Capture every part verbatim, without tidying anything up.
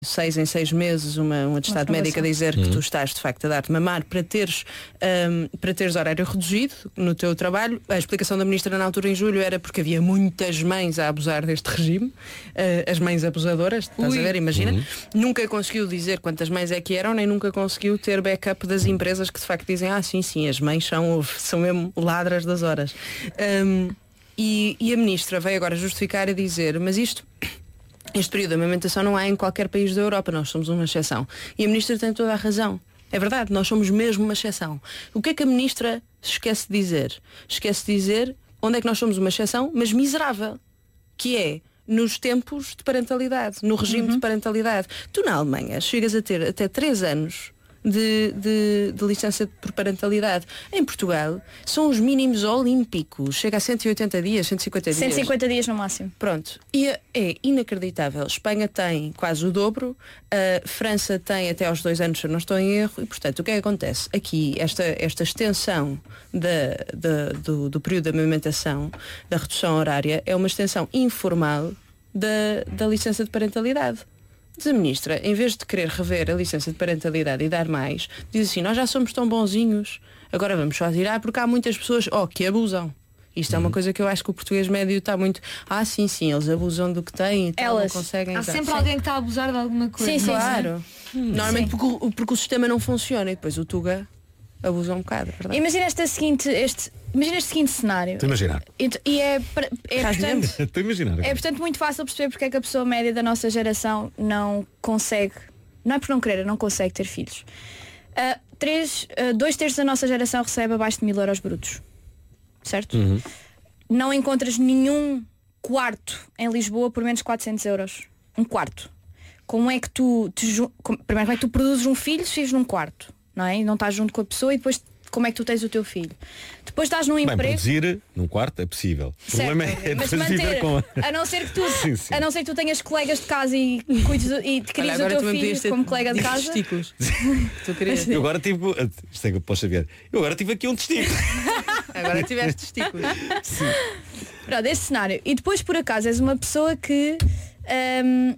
seis em seis meses uma, um atestado médico a dizer uhum. que tu estás de facto a dar-te mamar para teres, um, para teres horário reduzido no teu trabalho. A explicação da ministra na altura em julho era porque havia muitas mães a abusar deste regime, uh, as mães abusadoras, estás Ui. a ver, imagina. Uhum. Nunca conseguiu dizer quantas mães é que eram, nem nunca conseguiu ter backup das empresas que de facto dizem, ah sim, sim, as mães são, são mesmo ladras das horas. Um, e, e a ministra veio agora justificar e dizer, mas isto... Este período de amamentação não há em qualquer país da Europa, nós somos uma exceção. E a ministra tem toda a razão. É verdade, nós somos mesmo uma exceção. O que é que a ministra esquece de dizer? Esquece de dizer onde é que nós somos uma exceção, mas miserável. Que é nos tempos de parentalidade, no regime uhum. de parentalidade. Tu na Alemanha chegas a ter até três anos de, de, de licença por parentalidade. Em Portugal são os mínimos olímpicos. Chega a cento e oitenta dias, cento e cinquenta dias. cento e cinquenta dias no máximo. Pronto. E é inacreditável. Espanha tem quase o dobro. A França tem até aos dois anos, se eu não estou em erro. E, portanto, o que é que acontece? Aqui, esta, esta extensão da, da, do, do período de amamentação, da redução horária, é uma extensão informal da, da licença de parentalidade. Diz a ministra, em vez de querer rever a licença de parentalidade e dar mais, diz assim, nós já somos tão bonzinhos, agora vamos só tirar porque há muitas pessoas oh, que abusam. Isto uhum. é uma coisa que eu acho que o português médio está muito, ah sim, sim, eles abusam do que têm e tal, não conseguem. Há dar. sempre sim. alguém que está a abusar de alguma coisa. Sim, sim, claro. Sim. Normalmente sim. Porque, porque o sistema não funciona e depois o Tuga abusa um bocado, verdade? Imagina esta seguinte, este, imagina este seguinte cenário. Estou a imaginar. E, e é, é, portanto, Estou a imaginar. é portanto muito fácil perceber porque é que a pessoa média da nossa geração não consegue, não é por não querer, não consegue ter filhos. Uh, três, uh, dois terços da nossa geração recebe abaixo de mil euros brutos. Certo? Uhum. Não encontras nenhum quarto em Lisboa por menos de quatrocentos euros. Um quarto. Como é que tu te, como, primeiro como é que tu produzes um filho se vives num quarto? Não é? E não estás junto com a pessoa e depois como é que tu tens o teu filho? Depois estás num Bem, emprego. Produzir num quarto é possível. O Certo. problema é Mas depois manter, viver com a... a não ser que tu, sim, sim. a não ser que tu tenhas colegas de casa e cuides do, e te cries o teu filho como colega de casa. Testículos. Tu querias. Eu agora tive. Isto é que eu posso saber. Eu agora tive aqui um testículo. Agora tiveste testículos. Sim. Pronto, este cenário. E depois por acaso és uma pessoa que hum,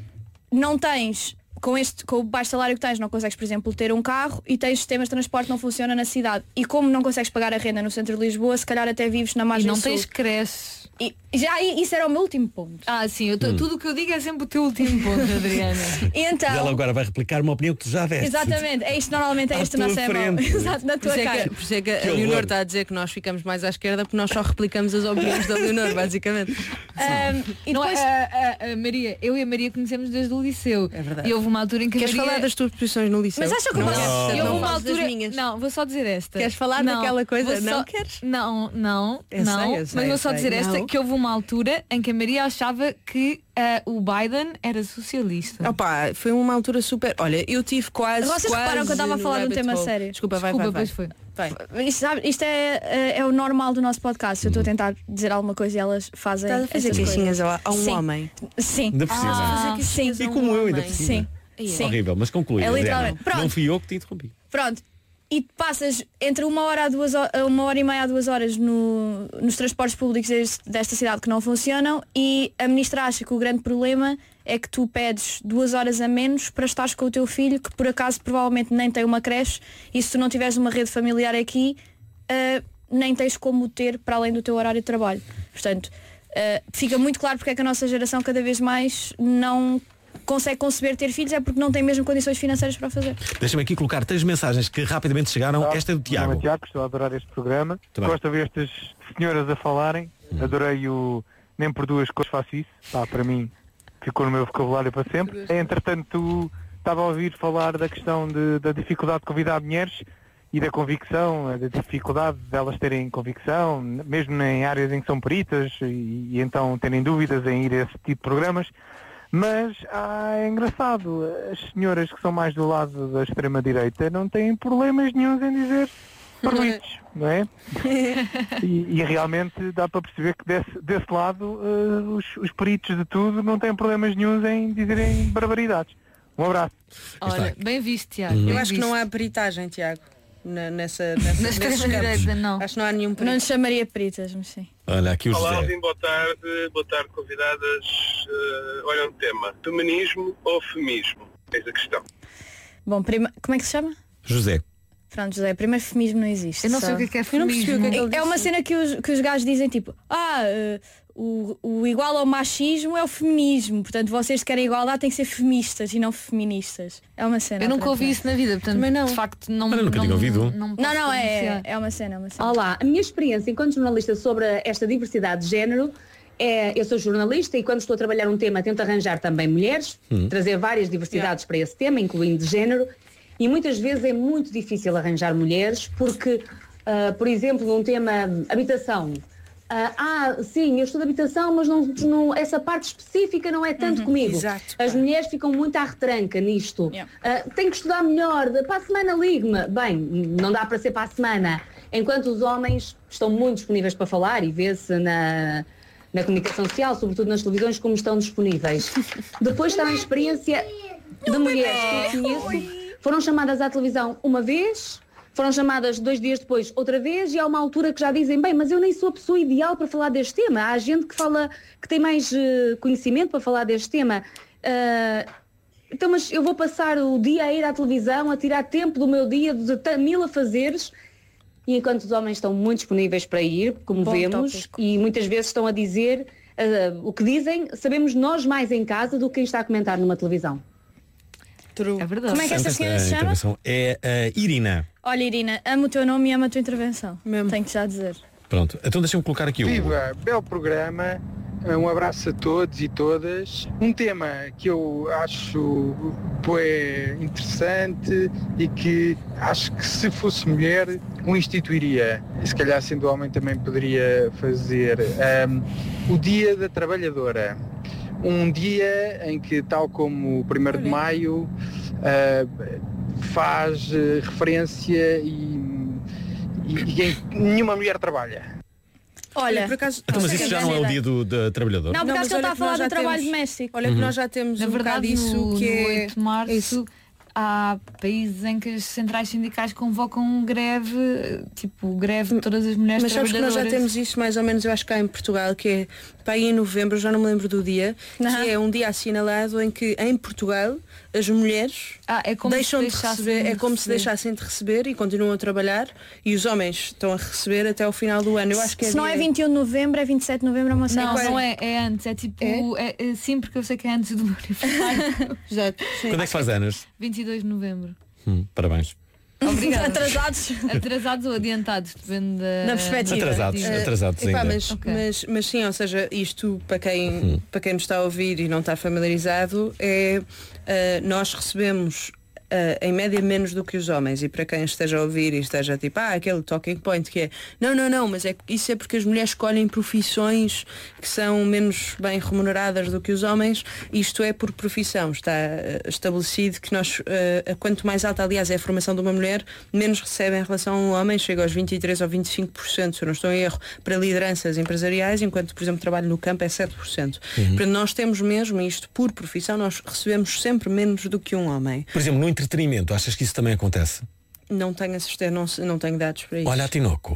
não tens. Com, este, com o baixo salário que tens, não consegues, por exemplo, ter um carro e tens sistemas de transporte que não funcionam na cidade. E como não consegues pagar a renda no centro de Lisboa, se calhar até vives na margem sul. E não sul. tens creche. E já isso era o meu último ponto. Ah, sim, eu tô, hum. tudo o que eu digo é sempre o teu último ponto, Adriana. E então, ela agora vai replicar uma opinião que tu já deste. Exatamente, é isto normalmente é isto na nossa mão. Exato, na tua por cara. Que, por isso é que a Leonor está a dizer que nós ficamos mais à esquerda porque nós só replicamos as opiniões da Leonor, basicamente. Um, e não, depois... a, a, a Maria, eu e a Maria conhecemos desde o liceu. É verdade. E houve uma altura em que Queres a Maria... falar das tuas posições no liceu? Mas acha que não, não, não, eu não houve uma altura... altura... das minhas. Não, vou só dizer esta. Queres falar não, daquela coisa? Não só... queres? Não, não, eu não. Sei, eu sei, mas vou só sei, dizer esta, não. que houve uma altura em que a Maria achava que uh, o Biden era socialista. Opa, foi uma altura super... Olha, eu tive quase... Vocês quase reparam que eu estava a falar de um tema hole. sério. Desculpa, vai, Desculpa, vai, vai. vai. foi. Isto, sabe, isto é, é o normal do nosso podcast. Eu estou a tentar dizer alguma coisa e elas fazem Estás a fazer estas queixinhas a, a um Sim. homem. Sim. Ainda por cima. Ah, sim. E como eu, ainda por cima. Sim. Sim. Horrível, mas conclui. É literalmente. Adriana. Não fui eu que te interrompi. Pronto. E passas entre uma hora a duas horas, uma hora e meia a duas horas no, nos transportes públicos deste, desta cidade que não funcionam e a ministra acha que o grande problema é que tu pedes duas horas a menos para estares com o teu filho, que por acaso provavelmente nem tem uma creche, e se tu não tiveres uma rede familiar aqui, uh, nem tens como ter para além do teu horário de trabalho. Portanto, uh, fica muito claro porque é que a nossa geração cada vez mais não consegue conceber ter filhos, é porque não tem mesmo condições financeiras para o fazer. Deixa-me aqui colocar três mensagens que rapidamente chegaram. Ah, Esta é do Tiago. É Tiago, estou a adorar este programa. Também. Gosto de ver estas senhoras a falarem. Hum. Adorei o nem por duas coisas faço isso. Pá, para mim ficou no meu vocabulário para sempre. Entretanto, estava a ouvir falar da questão de, da dificuldade de convidar mulheres e da convicção, da dificuldade delas terem convicção, mesmo em áreas em que são peritas e, e então terem dúvidas em ir a esse tipo de programas. Mas ah, é engraçado, as senhoras que são mais do lado da extrema-direita não têm problemas nenhuns em dizer permites, não é? E, e realmente dá para perceber que desse, desse lado uh, os, os peritos de tudo não têm problemas nenhuns em dizerem barbaridades. Um abraço. Olha, bem visto, Tiago. Eu bem acho visto. que não há peritagem, Tiago. na, nessa, nessa Na extrema-direita, não. Acho que não há nenhum perigo. Não lhe chamaria peritas, mas sim. Olha, aqui o Olá, José. Alvin, boa tarde. Boa tarde, convidadas. Uh, olha um tema. Feminismo ou feminismo? Eis a questão. Bom, prima... como é que se chama? José. Pronto, José, primeiro feminismo não existe. Eu não só. sei o que é que é Eu não percebi feminismo. o que é que ele É, é uma cena que os, que os gajos dizem tipo, ah, uh, o, o igual ao machismo é o feminismo, portanto vocês que querem igualdade têm que ser feministas e não feministas. É uma cena. Eu nunca para ouvi mim. isso na vida, portanto, Também não. de facto, não Olha, nunca não, tinha ouvido. Não, Não, posso não, é, pronunciar. é uma cena, é uma cena. Olá, a minha experiência enquanto jornalista sobre esta diversidade de género é, eu sou jornalista e quando estou a trabalhar um tema tento arranjar também mulheres, Hum. trazer várias diversidades para esse tema, incluindo de género, e muitas vezes é muito difícil arranjar mulheres porque, ah, por exemplo, num tema habitação, ah, ah, sim, eu estudo habitação, mas não, não- essa parte específica não é tanto comigo. exato, As claro. mulheres ficam muito à retranca nisto. Yeah. Ah, tenho que estudar melhor, de- para a semana ligue-me. Bem, não dá para ser para a semana. Enquanto os homens estão muito disponíveis para falar e vê-se na, na comunicação social, sobretudo nas televisões, como estão disponíveis. Depois está a experiência de mulheres que eu conheço, foram chamadas à televisão uma vez, foram chamadas dois dias depois outra vez e há uma altura que já dizem, bem, mas eu nem sou a pessoa ideal para falar deste tema. Há gente que fala, que tem mais eh, conhecimento para falar deste tema. Ah, então, mas eu vou passar o dia a ir à televisão, a tirar tempo do meu dia de t- mil afazeres, e enquanto os homens estão muito disponíveis para ir, como Bom vemos, tópico. e muitas vezes estão a dizer ah, o que dizem, sabemos nós mais em casa do que quem está a comentar numa televisão. True. É verdade. Como é que esta Esta senhora se chama? intervenção é a Irina. Olha, Irina, amo o teu nome e amo a tua intervenção. Mesmo. Tenho que já dizer. Pronto, então deixa-me colocar aqui o... Viva, belo programa, um abraço a todos e todas. Um tema que eu acho bué interessante e que acho que se fosse mulher o instituiria. E se calhar sendo homem também poderia fazer. Um, o Dia da Trabalhadora. Um dia em que, tal como o primeiro de maio, uh, faz uh, referência e, e, e em que nenhuma mulher trabalha. Olha, por acaso, Então, mas sei, isso já não é o dia do da trabalhador? não, por Não, acaso mas ele está olha a que falar nós do já trabalho temos- doméstico. olha que nós já temos Na um bocado verdade, isso no, que no é oito de março isso. há países em que as centrais sindicais convocam greve, tipo greve de todas as mulheres Mas sabes que nós trabalhadoras. já temos isso mais ou menos, eu acho que cá em Portugal, que é para aí em novembro, já não me lembro do dia, Uhum. que é um dia assinalado em que em Portugal as mulheres Ah, é como deixam se de deixassem receber, é de como se receber. deixassem de receber e continuam a trabalhar e os homens estão a receber até ao final do ano. Eu acho que é Se não é dia- vinte e um de novembro, é vinte e sete de novembro, é uma Não, cena. não é, é antes, é tipo, é? É, sim, porque eu sei que é antes do meu aniversário. Exato, sim. Quando é que faz anos? vinte e dois de novembro. Hum, parabéns. Obrigada. Atrasados. Atrasados ou adiantados, depende da, Na perspectiva. Atrasados, Eh, atrasados Epá, ainda. mas, Ok. mas, mas sim, ou seja, isto para quem, para quem nos está a ouvir e não está familiarizado é ah, nós recebemos ah, em média menos do que os homens e para quem esteja a ouvir e esteja tipo, ah, aquele talking point que é não, não, não, mas é, que isso é porque as mulheres escolhem profissões que são menos bem remuneradas do que os homens, isto é por profissão, está ah, estabelecido que nós, ah, quanto mais alta aliás é a formação de uma mulher, menos recebe em relação a um homem, chega aos vinte e três ou vinte e cinco por cento, se eu não estou em erro, para lideranças empresariais, enquanto por exemplo trabalho no campo é sete por cento. Portanto, nós temos mesmo isto por profissão, nós recebemos sempre menos do que um homem. Por exemplo, no entretenimento, achas que isso também acontece? Não tenho a certeza, não, se- não tenho dados para isso. Olha a Tinoco.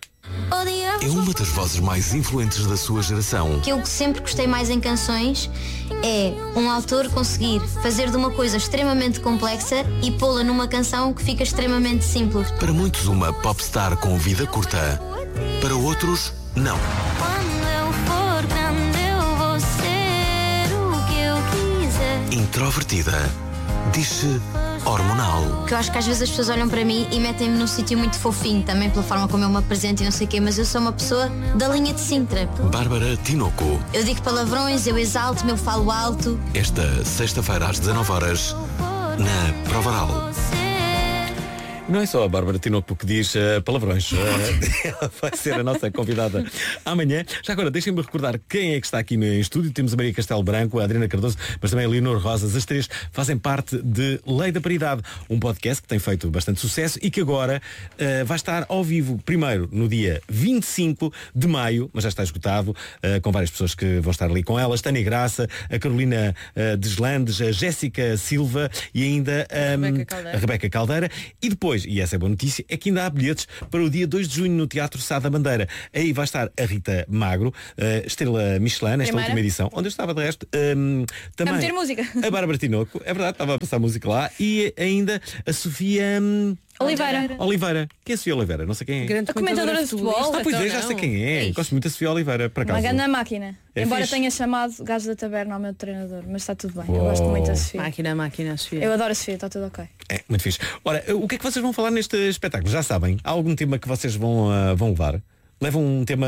É uma das vozes mais influentes da sua geração. O que eu sempre gostei mais em canções é um autor conseguir fazer de uma coisa extremamente complexa e pô-la numa canção que fica extremamente simples. Para muitos, uma popstar com vida curta. Para outros, não. Quando eu for grande eu vou ser o que eu quiser. Introvertida. Diz-se hormonal. Que eu acho que às vezes as pessoas olham para mim e metem-me num sítio muito fofinho, também pela forma como eu me apresento e não sei o quê, mas eu sou uma pessoa da linha de Sintra. Bárbara Tinoco. Eu digo palavrões, eu exalto-me, eu falo alto. Esta sexta-feira às dezanove horas, na Provaral. Não é só a Bárbara Tinoco que diz uh, palavrões. Uh, ela vai ser a nossa convidada amanhã. Já agora, deixem-me recordar quem é que está aqui no estúdio. Temos a Maria Castelo Branco, a Adriana Cardoso, mas também a Leonor Rosas. As três fazem parte de Lei da Paridade, um podcast que tem feito bastante sucesso e que agora uh, vai estar ao vivo, primeiro no dia vinte e cinco de maio, mas já está esgotado, uh, com várias pessoas que vão estar ali com elas. Tânia Graça, a Carolina uh, Deslandes, a Jéssica Silva e ainda um, Rebeca Caldeira. a Rebeca Caldeira. E depois mais, e essa é boa notícia, é que ainda há bilhetes para o dia dois de junho no Teatro Sá da Bandeira. Aí vai estar a Rita Magro, uh, estrela Michelin, nesta Primeira. última edição, onde eu estava de resto. Um, também A meter música. a Bárbara Tinoco, é verdade, estava a passar música lá. E ainda a Sofia hum, Oliveira. Oliveira. Quem é a Sofia Oliveira? Não sei quem é. Grande A comentadora de futebol. Ah, pois é, já Então sei não. quem é. É Gosto muito da Sofia Oliveira, para Uma acaso. grande máquina. É Embora fixe. tenha chamado gajo da taberna ao meu treinador, mas está tudo bem. Uou. Eu gosto muito da Sofia. Máquina, máquina, Sofia. Eu adoro a Sofia, está tudo ok. É, muito fixe. Ora, o que é que vocês vão falar neste espetáculo? Já sabem? Há algum tema que vocês vão, uh, vão levar? Levam um tema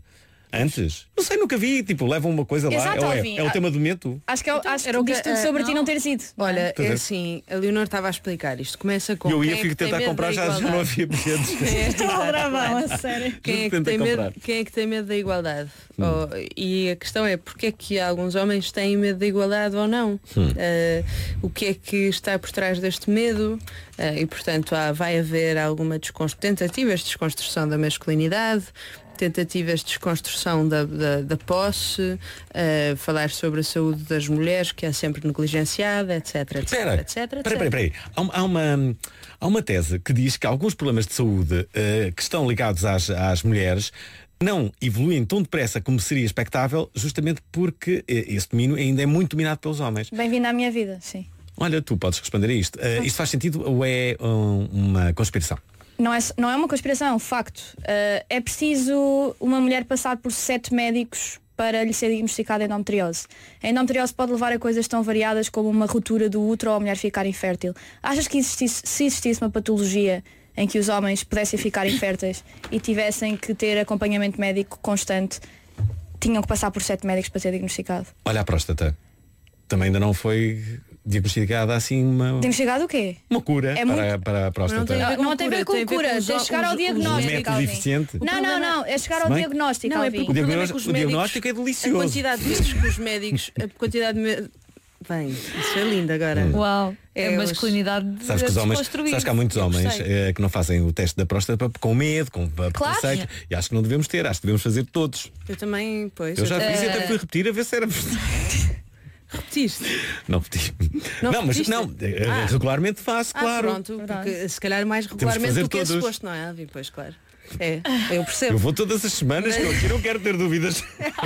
antes? Não sei, nunca vi. Tipo, levam uma coisa lá. Exato, É, o- é, Alvin. é o tema do momento. Acho que, eu, acho era que o que- diz tudo eh, sobre ti não. não teres ido. Olha, Pois é é. assim, a Leonor estava a explicar isto. Começa com E eu quem ia é que fico tem tentar medo comprar, da já, já não igualdade? havia bilhetes. Estou a gravar, a sério. Quem é, que Tentei tem medo, comprar. quem é que tem medo da igualdade? Hum. Oh, e a questão é porque é que alguns homens têm medo da igualdade ou não? Hum. Uh, o que é que está por trás deste medo? Uh, e portanto há, vai haver alguma desconstru- tentativas de desconstrução da masculinidade, tentativas de desconstrução da, da, da posse, uh, falar sobre a saúde das mulheres, que é sempre negligenciada, etc, etc, Espera, etc, espera, etc. espera, espera. Há, uma- há uma, há uma tese que diz que alguns problemas de saúde eh, que estão ligados às, às mulheres não evoluem tão depressa como seria expectável, justamente porque eh, esse domínio ainda é muito dominado pelos homens. Bem-vindo à minha vida, sim. Olha, tu podes responder a isto. Eh, isto faz sentido ou é um, uma conspiração? Não é, não é uma conspiração, é um facto. Uh, é preciso uma mulher passar por sete médicos para lhe ser diagnosticada endometriose. A endometriose pode levar a coisas tão variadas como uma ruptura do útero ou a mulher ficar infértil. Achas que existisse, se existisse uma patologia em que os homens pudessem ficar inférteis e tivessem que ter acompanhamento médico constante, tinham que passar por sete médicos para ser diagnosticado? Olha a próstata. Também ainda não foi diagnosticada assim uma, Diagnosticado o quê? uma cura É para, muito- para a próstata. Não tem a ver com Não tem a ver cura, com tem a ver cura, com os- tens de chegar ao os- os Um diagnóstico, método Alvin. eficiente. Não, não, não, é chegar ao Se bem- diagnóstico, Não, é Alvin. porque O o problema é diagnóstico- que os o médicos, diagnóstico é delicioso. A quantidade de vezes que os médicos, a quantidade de me... Bem, isso é lindo agora. Uau, é, É, a os- masculinidade Sabes que, os homens, desconstruída. sabes que há muitos Eu homens gostei. eh, que não fazem o teste da próstata com medo, com Claro. preconceito. E acho que não devemos ter, acho que devemos fazer todos. Eu também, pois. Eu já fiz e eh, até fui repetir a ver se era verdade. repetiste. Não repeti. Não Não, mas repetiste? não, eh, Ah. regularmente faço, Ah, claro. pronto, porque se calhar mais de regularmente fazer do que é todos. suposto, não é, Alvin? Pois, claro. É, eu percebo. Eu vou todas as semanas, que eu aqui não quero ter dúvidas.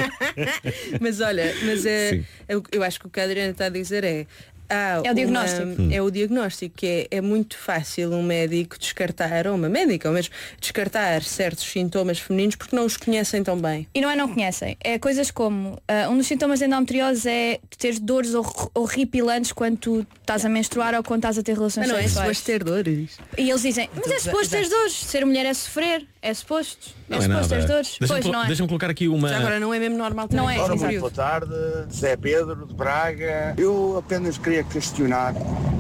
Mas olha, mas é, Sim. eu, eu acho que o que a Adriana está a dizer é. há É o diagnóstico. uma- É o diagnóstico, que é, é muito fácil um médico descartar, ou uma médica, ou mesmo descartar certos sintomas femininos porque não os conhecem tão bem. E não é não conhecem, é coisas como ah, um dos sintomas de endometriose é ter dores hor- horripilantes quando tu estás a menstruar ou quando estás a ter relações Mas não é sexuais. suposto ter dores. E eles dizem, mas é Então, suposto já- teres dores, ser mulher é sofrer, é suposto, Não é é suposto nada. teres dores. Deixa-me Pois colo- não é. deixa-me colocar aqui uma. Já agora não é mesmo normal ter Não é, dores. exato. Muito boa tarde, Zé Pedro de Braga. Eu apenas queria questionar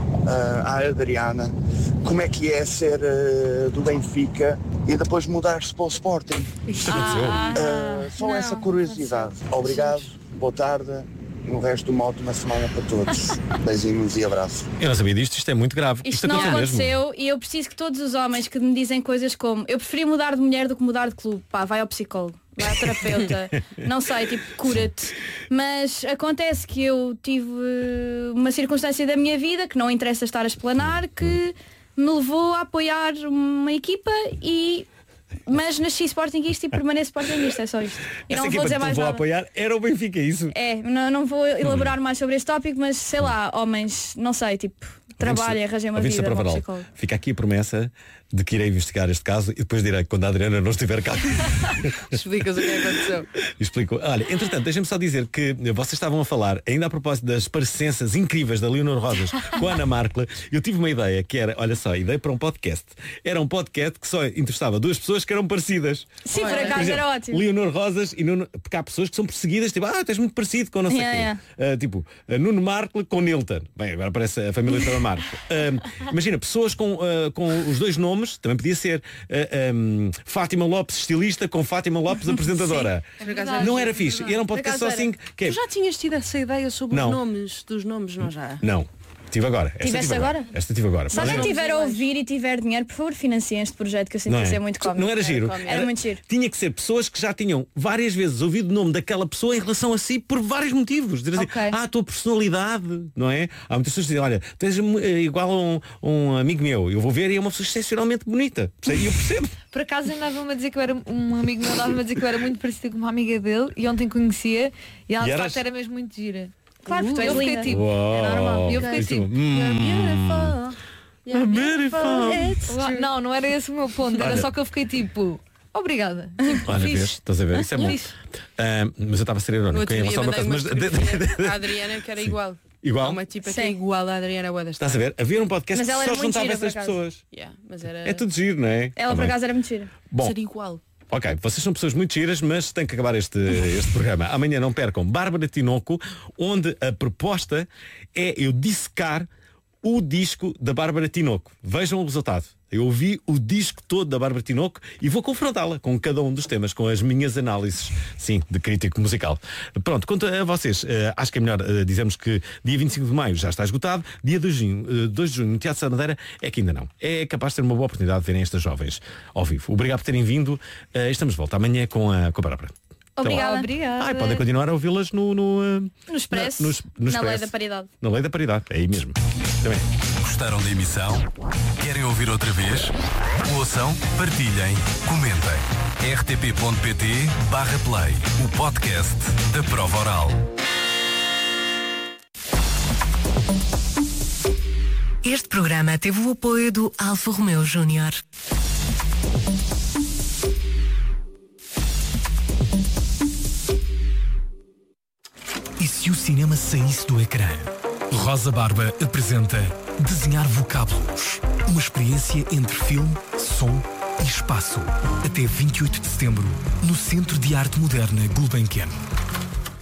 ah, à Adriana como é que é ser ah, do Benfica e depois mudar-se para o Sporting. Isto aconteceu. Ah, só não, essa curiosidade. Obrigado, boa tarde e o resto de uma ótima semana para todos. Beijinhos e abraço. Eu não sabia disto, isto é muito grave. Isto não aconteceu mesmo. aconteceu e eu preciso que todos os homens que me dizem coisas como eu preferi mudar de mulher do que mudar de clube, pá, vai ao psicólogo, vai ao terapeuta, não sei, tipo, cura-te. Mas acontece que eu tive uma circunstância da minha vida que não interessa estar a explanar, que me levou a apoiar uma equipa e mas nasci sportinguista e permaneço sportinguista, é só isto. E Essa não equipa vou dizer que te mais vou nada. apoiar era o Benfica, é isso? É, não, não vou elaborar mais sobre este tópico, mas sei lá, homens, não sei, tipo, trabalho, arranjei uma Ouvintes da vida, vou ao Provaral, psicólogo. fica aqui a promessa de que irei investigar este caso e depois direi quando a Adriana não estiver cá. Explicas o que é que aconteceu. Explico. Olha, entretanto, deixem-me só dizer que vocês estavam a falar, ainda a propósito das parecenças incríveis da Leonor Rosas com a Ana Markle, eu tive uma ideia que era, olha só, ideia para um podcast. Era um podcast que só interessava duas pessoas que eram parecidas. Sim, por Olha, acaso Por exemplo, era ótimo. Leonor Rosas e Nuno, porque há pessoas que são perseguidas, tipo, ah, tens muito parecido com não sei Yeah, quem. Ah, tipo, ah, Nuno Markle com Nilton. Bem, agora parece a família toda Markle. Ah, imagina, pessoas com, ah, com os dois nomes, também podia ser ah, um, Fátima Lopes, estilista, com Fátima Lopes, apresentadora. Por acaso era Não giro, era fixe. verdade. E era um Por podcast acaso só assim. era. Que é- Tu já tinhas tido essa ideia sobre Não. os nomes, dos nomes, não já? Não. tive agora. Esta Tiveste tive agora? agora? Esta tive agora. Se alguém tiver a ouvir e tiver dinheiro, por favor, financiem este projeto que eu sinto Não que é? ser muito cómico. Não era giro? Era, era muito giro. Tinha que ser pessoas que já tinham várias vezes ouvido o nome daquela pessoa em relação a si por vários motivos. Dizer assim, Ok. ah, a tua personalidade, não é? Há muitas pessoas que dizem, olha, tu és eh, igual a um, um amigo meu. Eu vou ver e é uma pessoa excepcionalmente bonita. E eu percebo. Por acaso andava-me a dizer que eu era um amigo meu, andava-me a dizer que eu era muito parecida com uma amiga dele e ontem conhecia e ela E de eras? facto era mesmo muito gira. Claro, porque tu és eu fiquei linda. tipo, Uau. é normal. E eu E fiquei tu, tipo, hum. You're beautiful. It's true. Não, não era esse o meu ponto, era Olha. só que eu fiquei tipo, obrigada. Tipo, Olha, fixe. vês, estás a ver? Isso é bom. Fixe. Ah, mas eu estava a ser No irónico outro em dia relação a uma mandei coisa. uma Mas... fotografia à Adriana que era igual. Igual? Há uma tipa que é Sim. igual à Adriana Boa das Estás a ver? Havia um podcast Mas que ela só era muito juntava gira, por essas acaso. pessoas. Yeah, mas era... É tudo giro, não é? Ela por Também. acaso era muito gira. Bom, ser igual. ok, vocês são pessoas muito giras, mas tem que acabar este, este programa. Amanhã não percam Bárbara Tinoco, onde a proposta é eu dissecar o disco da Bárbara Tinoco. Vejam o resultado. Eu ouvi o disco todo da Bárbara Tinoco e vou confrontá-la com cada um dos temas, com as minhas análises, sim, de crítico musical. Pronto, quanto a vocês, eh, acho que é melhor eh, dizermos que dia vinte e cinco de maio já está esgotado, dia dois de junho, eh, dois de junho no Teatro Sá Madeira é que ainda não. É capaz de ter uma boa oportunidade de verem estas jovens ao vivo. Obrigado por terem vindo. Eh, estamos de volta amanhã com a, com a Bárbara. Até lá. Obrigada. Obrigada. Ah, e podem continuar a ouvi-las no, no, eh, No Expresso, na, no, no na lei Expresso. da paridade. Na lei da paridade, é aí mesmo. Também. Gostaram da emissão? Querem ouvir outra vez? Ouçam, partilhem, comentem. r t p ponto p t barra play, o podcast da prova oral. Este programa teve o apoio do Alfa Romeo Júnior. E se o cinema saísse do ecrã? Rosa Barba apresenta Desenhar Vocábulos. Uma experiência entre filme, som e espaço. Até vinte e oito de setembro, no Centro de Arte Moderna Gulbenkian.